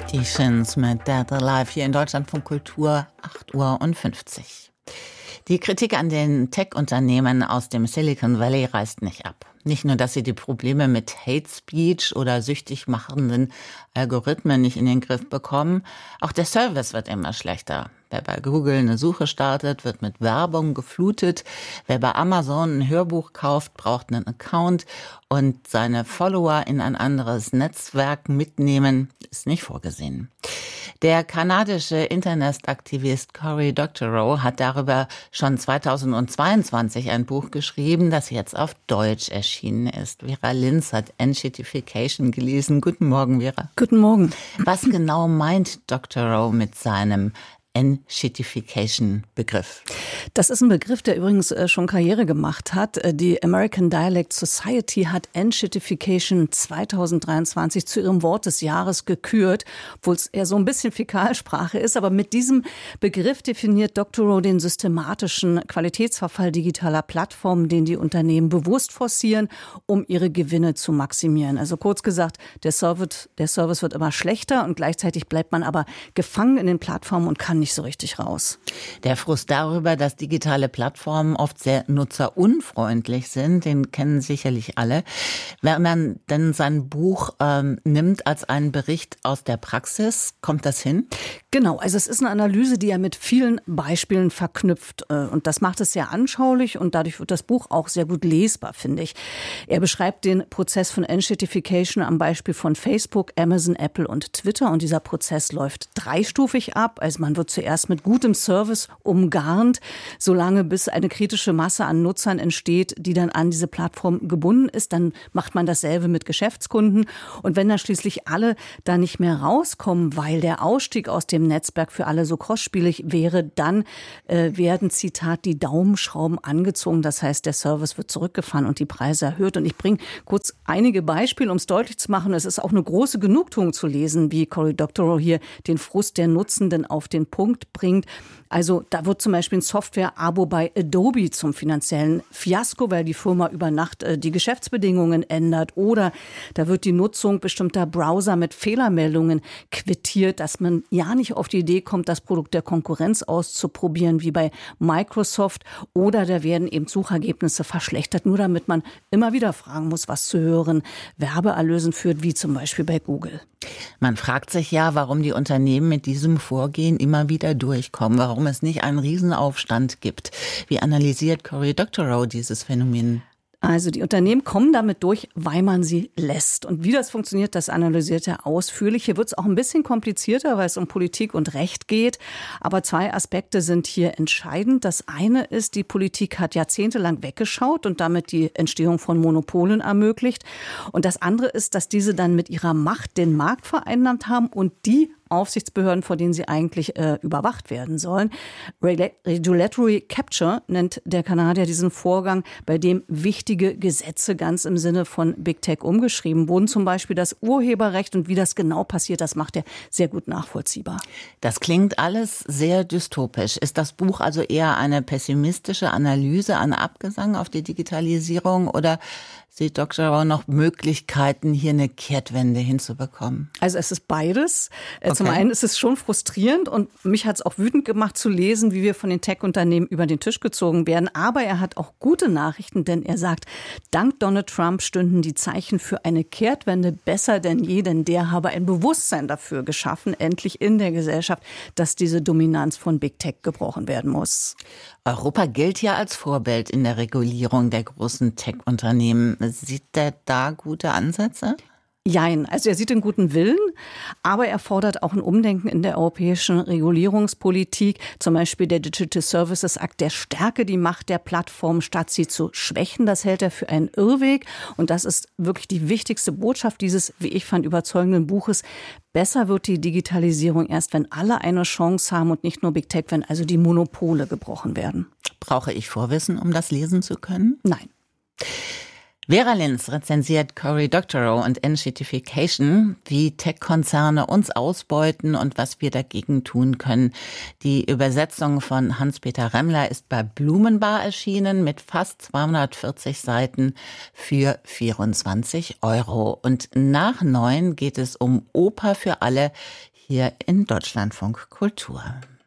Die Shins mit Dead Alive hier in Deutschland von Kultur, 8:50 Uhr. Die Kritik an den Tech-Unternehmen aus dem Silicon Valley reißt nicht ab. Nicht nur, dass sie die Probleme mit Hate Speech oder süchtig machenden Algorithmen nicht in den Griff bekommen, auch der Service wird immer schlechter. Wer bei Google eine Suche startet, wird mit Werbung geflutet. Wer bei Amazon ein Hörbuch kauft, braucht einen Account. Und seine Follower in ein anderes Netzwerk mitnehmen, ist nicht vorgesehen. Der kanadische Internetaktivist Cory Doctorow hat darüber schon 2022 ein Buch geschrieben, das jetzt auf Deutsch erschienen ist. Vera Linz hat Enshittification gelesen. Guten Morgen, Vera. Guten Morgen. Was genau meint Doctorow mit seinem Enshittification-Begriff? Das ist ein Begriff, der übrigens schon Karriere gemacht hat. Die American Dialect Society hat Enshittification 2023 zu ihrem Wort des Jahres gekürt, obwohl es eher so ein bisschen Fäkalsprache ist. Aber mit diesem Begriff definiert Doctorow den systematischen Qualitätsverfall digitaler Plattformen, den die Unternehmen bewusst forcieren, um ihre Gewinne zu maximieren. Also kurz gesagt, der Service wird immer schlechter und gleichzeitig bleibt man aber gefangen in den Plattformen und kann nicht so richtig raus. Der Frust darüber, dass digitale Plattformen oft sehr nutzerunfreundlich sind, den kennen sicherlich alle. Wenn man denn sein Buch nimmt als einen Bericht aus der Praxis, kommt das hin? Genau, also es ist eine Analyse, die er mit vielen Beispielen verknüpft. Und das macht es sehr anschaulich und dadurch wird das Buch auch sehr gut lesbar, finde ich. Er beschreibt den Prozess von Enshittification am Beispiel von Facebook, Amazon, Apple und Twitter. Und dieser Prozess läuft dreistufig ab. Also man wird zuerst mit gutem Service umgarnt, solange bis eine kritische Masse an Nutzern entsteht, die dann an diese Plattform gebunden ist. Dann macht man dasselbe mit Geschäftskunden. Und wenn dann schließlich alle da nicht mehr rauskommen, weil der Ausstieg aus dem Netzwerk für alle so kostspielig wäre, dann werden, Zitat, die Daumenschrauben angezogen. Das heißt, der Service wird zurückgefahren und die Preise erhöht. Und ich bringe kurz einige Beispiele, um es deutlich zu machen. Es ist auch eine große Genugtuung zu lesen, wie Cory Doctorow hier den Frust der Nutzenden auf den Punkt bringt. Also da wird zum Beispiel ein Software-Abo bei Adobe zum finanziellen Fiasko, weil die Firma über Nacht die Geschäftsbedingungen ändert. Oder da wird die Nutzung bestimmter Browser mit Fehlermeldungen quittiert, dass man ja nicht auf die Idee kommt, das Produkt der Konkurrenz auszuprobieren, wie bei Microsoft. Oder da werden eben Suchergebnisse verschlechtert, nur damit man immer wieder fragen muss, was zu höheren Werbeerlösen führt, wie zum Beispiel bei Google. Man fragt sich ja, warum die Unternehmen mit diesem Vorgehen immer wieder durchkommen, warum es nicht einen Riesenaufstand gibt. Wie analysiert Cory Doctorow dieses Phänomen? Also die Unternehmen kommen damit durch, weil man sie lässt. Und wie das funktioniert, das analysiert er ausführlich. Hier wird es auch ein bisschen komplizierter, weil es um Politik und Recht geht. Aber zwei Aspekte sind hier entscheidend. Das eine ist, die Politik hat jahrzehntelang weggeschaut und damit die Entstehung von Monopolen ermöglicht. Und das andere ist, dass diese dann mit ihrer Macht den Markt vereinnahmt haben und die Aufsichtsbehörden, vor denen sie eigentlich überwacht werden sollen. Regulatory Capture nennt der Kanadier diesen Vorgang, bei dem wichtige Gesetze ganz im Sinne von Big Tech umgeschrieben wurden. Zum Beispiel das Urheberrecht und wie das genau passiert, das macht er sehr gut nachvollziehbar. Das klingt alles sehr dystopisch. Ist das Buch also eher eine pessimistische Analyse, ein Abgesang auf die Digitalisierung oder sieht Doctorow noch Möglichkeiten, hier eine Kehrtwende hinzubekommen? Also es ist beides. Okay. Zum einen ist es schon frustrierend und mich hat es auch wütend gemacht zu lesen, wie wir von den Tech-Unternehmen über den Tisch gezogen werden. Aber er hat auch gute Nachrichten, denn er sagt, dank Donald Trump stünden die Zeichen für eine Kehrtwende besser denn je, denn der habe ein Bewusstsein dafür geschaffen, endlich in der Gesellschaft, dass diese Dominanz von Big Tech gebrochen werden muss. Europa gilt ja als Vorbild in der Regulierung der großen Tech-Unternehmen. Sieht der da gute Ansätze? Jein, also er sieht den guten Willen, aber er fordert auch ein Umdenken in der europäischen Regulierungspolitik. Zum Beispiel der Digital Services Act, der stärke die Macht der Plattformen, statt sie zu schwächen. Das hält er für einen Irrweg. Und das ist wirklich die wichtigste Botschaft dieses, wie ich fand, überzeugenden Buches. Besser wird die Digitalisierung erst, wenn alle eine Chance haben und nicht nur Big Tech, wenn also die Monopole gebrochen werden. Brauche ich Vorwissen, um das lesen zu können? Nein. Vera Linz rezensiert Cory Doctorow und Enshittification, wie Tech-Konzerne uns ausbeuten und was wir dagegen tun können. Die Übersetzung von Hans-Peter Remmler ist bei Blumenbar erschienen mit fast 240 Seiten für 24 €. Und nach 9 geht es um Oper für alle hier in Deutschlandfunk Kultur.